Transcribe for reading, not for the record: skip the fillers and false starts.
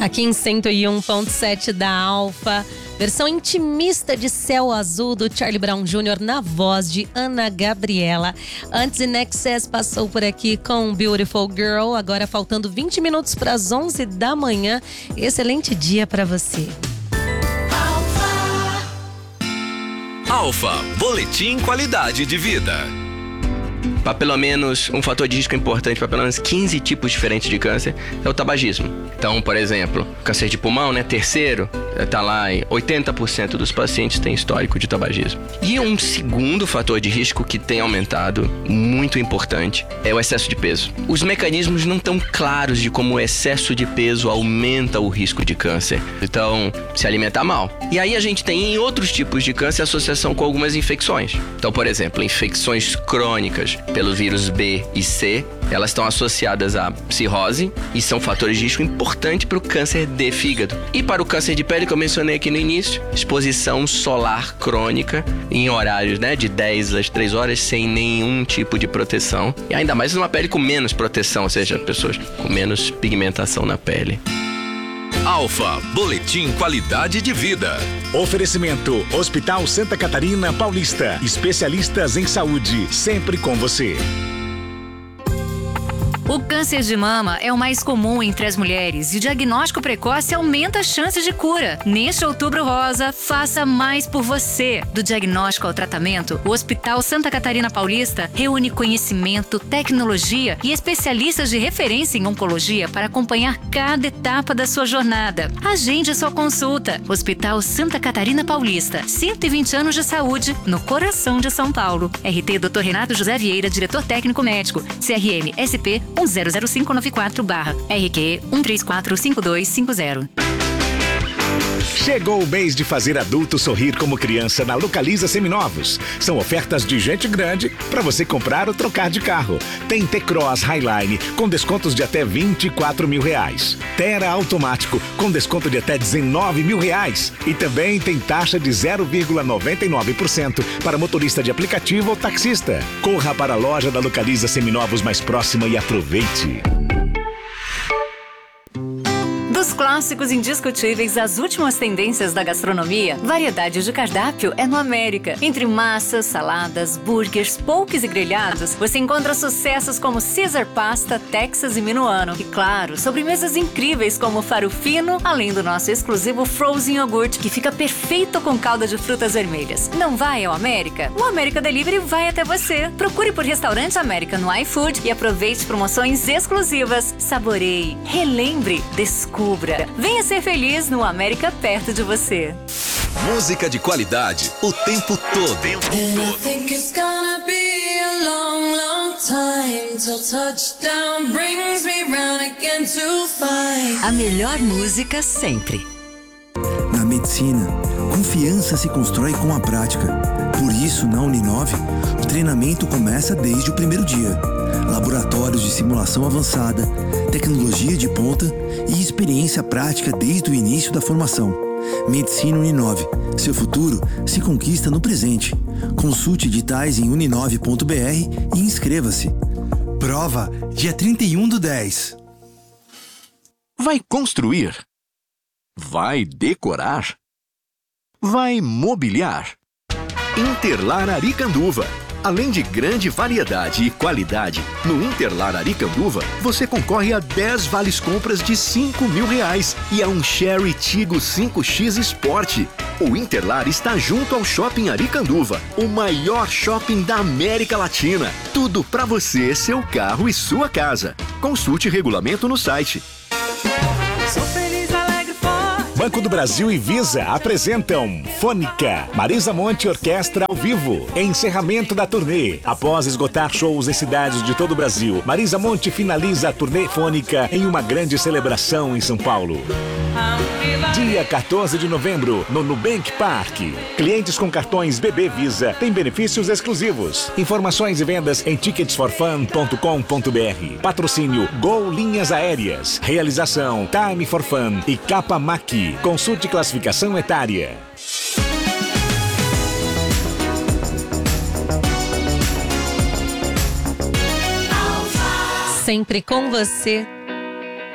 Aqui em 101.7 da Alfa, versão intimista de Céu Azul do Charlie Brown Jr. na voz de Ana Gabriela. Antes, INXS passou por aqui com Beautiful Girl, agora faltando 20 minutos para as 11 da manhã. Excelente dia para você. Alfa, Boletim Qualidade de Vida. Para pelo menos um fator de risco importante para pelo menos 15 tipos diferentes de câncer é o tabagismo. Então, por exemplo, câncer de pulmão, terceiro, tá lá em 80% dos pacientes têm histórico de tabagismo. E um segundo fator de risco que tem aumentado, muito importante, é o excesso de peso. Os mecanismos não estão claros de como o excesso de peso aumenta o risco de câncer. Então, se alimentar mal. E aí a gente tem em outros tipos de câncer associação com algumas infecções. Então, por exemplo, infecções crônicas pelo vírus B e C, elas estão associadas à cirrose e são fatores de risco importantes para o câncer de fígado. E para o câncer de pele, que eu mencionei aqui no início, exposição solar crônica em horários de 10 às 3 horas sem nenhum tipo de proteção. E ainda mais numa pele com menos proteção, ou seja, pessoas com menos pigmentação na pele. Alfa, Boletim Qualidade de Vida. Oferecimento Hospital Santa Catarina Paulista. Especialistas em saúde, sempre com você. O câncer de mama é o mais comum entre as mulheres e o diagnóstico precoce aumenta a chance de cura. Neste Outubro Rosa, faça mais por você. Do diagnóstico ao tratamento, o Hospital Santa Catarina Paulista reúne conhecimento, tecnologia e especialistas de referência em oncologia para acompanhar cada etapa da sua jornada. Agende sua consulta. Hospital Santa Catarina Paulista, 120 anos de saúde no coração de São Paulo. RT Dr. Renato José Vieira, diretor técnico médico. CRM SP 100594/RQ 1345250. Chegou o mês de fazer adulto sorrir como criança na Localiza Seminovos. São ofertas de gente grande para você comprar ou trocar de carro. Tem T-Cross Highline com descontos de até R$24 mil. Terra automático com desconto de até R$19 mil. E também tem taxa de 0,99% para motorista de aplicativo ou taxista. Corra para a loja da Localiza Seminovos mais próxima e aproveite. Dos clássicos indiscutíveis às últimas tendências da gastronomia, variedade de cardápio é no América. Entre massas, saladas, burgers, poques e grelhados, você encontra sucessos como Caesar Pasta, Texas e Minuano. E claro, sobremesas incríveis como Farufino, além do nosso exclusivo Frozen Yogurt, que fica perfeito com calda de frutas vermelhas. Não vai ao América? O América Delivery vai até você. Procure por Restaurante América no iFood e aproveite promoções exclusivas. Saboreie, relembre, descubra. Venha ser feliz no América perto de você. Música de qualidade o tempo todo. A melhor música sempre. Na medicina, confiança se constrói com a prática. Por isso, na Uninove, o treinamento começa desde o primeiro dia. Laboratórios de simulação avançada, tecnologia de ponta e experiência prática desde o início da formação. Medicina Uninove. Seu futuro se conquista no presente. Consulte editais em uninove.br e inscreva-se. Prova dia 31/10. Vai construir? Vai decorar? Vai mobiliar? Interlar Aricanduva. Além de grande variedade e qualidade, no Interlar Aricanduva, você concorre a 10 vales compras de R$5 mil e a um Chery Tiggo 5X Sport. O Interlar está junto ao Shopping Aricanduva, o maior shopping da América Latina. Tudo para você, seu carro e sua casa. Consulte regulamento no site. Banco do Brasil e Visa apresentam Fônica, Marisa Monte Orquestra ao vivo. Encerramento da turnê. Após esgotar shows em cidades de todo o Brasil, Marisa Monte finaliza a turnê Fônica em uma grande celebração em São Paulo. Dia 14 de novembro, no Nubank Park. Clientes com cartões BB Visa têm benefícios exclusivos. Informações e vendas em ticketsforfun.com.br. Patrocínio Gol Linhas Aéreas. Realização Time for Fun e Capamac. Consulte classificação etária. Sempre com você.